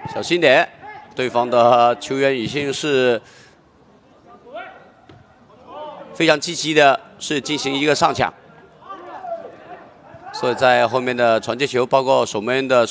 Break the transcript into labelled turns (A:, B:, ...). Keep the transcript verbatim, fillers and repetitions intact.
A: 小心点，对方的球员已经是非常积极的，是进行一个上抢，所以在后面的传接球，包括守门员的。